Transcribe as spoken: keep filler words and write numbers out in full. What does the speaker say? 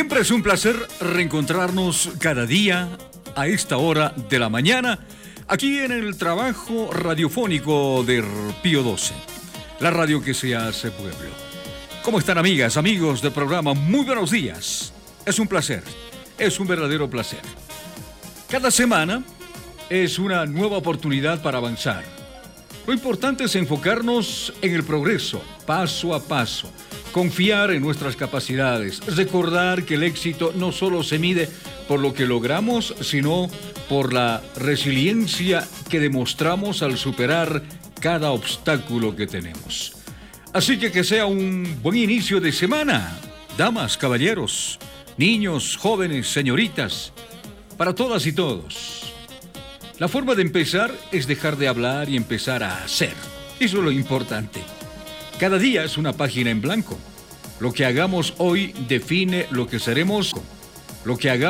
Siempre es un placer reencontrarnos cada día a esta hora de la mañana, aquí en el trabajo radiofónico de Pío doce, la radio que se hace pueblo. ¿Cómo están, amigas, amigos del programa? Muy buenos días. Es un placer, es un verdadero placer. Cada semana es una nueva oportunidad para avanzar. Lo importante es enfocarnos en el progreso, paso a paso. Confiar en nuestras capacidades, recordar que el éxito no solo se mide por lo que logramos, sino por la resiliencia que demostramos al superar cada obstáculo que tenemos. Así que que sea un buen inicio de semana, damas, caballeros, niños, jóvenes, señoritas, para todas y todos. La forma de empezar es dejar de hablar y empezar a hacer. Eso es lo importante. Cada día es una página en blanco. Lo que hagamos hoy define lo que seremos. Lo que hagamos